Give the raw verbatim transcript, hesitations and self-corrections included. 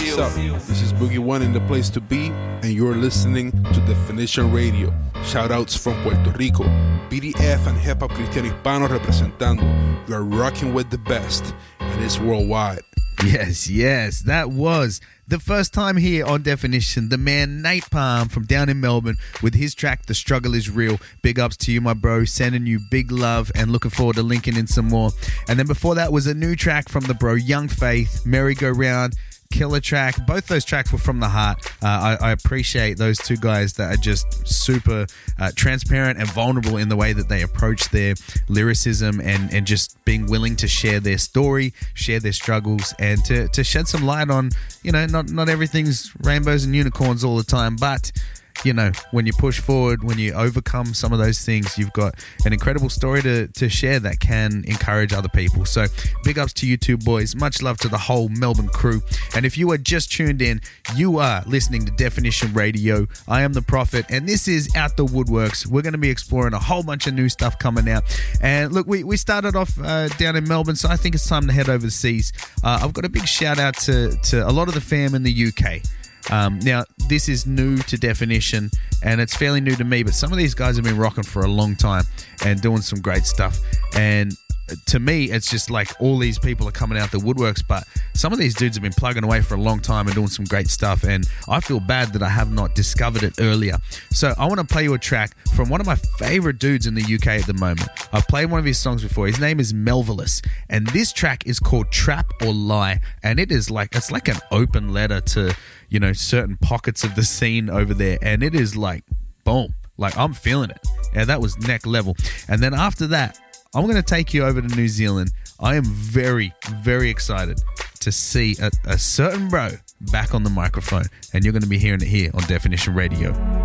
What's up? This is Boogie One in the place to be, and you're listening to Definition Radio. Shoutouts from Puerto Rico, B D F and Hip Hop Cristiano Hispano representando. You're rocking with the best, and it's worldwide. Yes, yes, that was the first time here on Definition. The man Nate Palm from down in Melbourne with his track The Struggle Is Real. Big ups to you, my bro. Sending you big love and looking forward to linking in some more. And then before that was a new track from the bro Young Faith, Merry Go Round. Killer track. Both those tracks were from the heart. Uh, I, I appreciate those two guys that are just super uh, transparent and vulnerable in the way that they approach their lyricism and, and just being willing to share their story, share their struggles, and to, to shed some light on, you know, not, not everything's rainbows and unicorns all the time, but you know, when you push forward, when you overcome some of those things, you've got an incredible story to, to share that can encourage other people. So big ups to you two boys. Much love to the whole Melbourne crew. And if you are just tuned in, you are listening to Definition Radio. I am the Prophet, and this is Out the Woodworks. We're going to be exploring a whole bunch of new stuff coming out. And look, we, we started off uh, down in Melbourne, so I think it's time to head overseas. Uh, I've got a big shout out to, to a lot of the fam in the U K. Um, now, this is new to Definition, and it's fairly new to me, but some of these guys have been rocking for a long time and doing some great stuff. And to me, it's just like all these people are coming out the woodworks, but some of these dudes have been plugging away for a long time and doing some great stuff, and I feel bad that I have not discovered it earlier. So I want to play you a track from one of my favorite dudes in the U K at the moment. I've played one of his songs before. His name is Melvillous, and this track is called Trap or Lie, and it is like, it's like an open letter to, you know, certain pockets of the scene over there, and it is like, boom, like I'm feeling it. Yeah, that was neck level. And then after that, I'm going to take you over to New Zealand. I am very, very excited to see a, a certain bro back on the microphone, and you're going to be hearing it here on Definition Radio.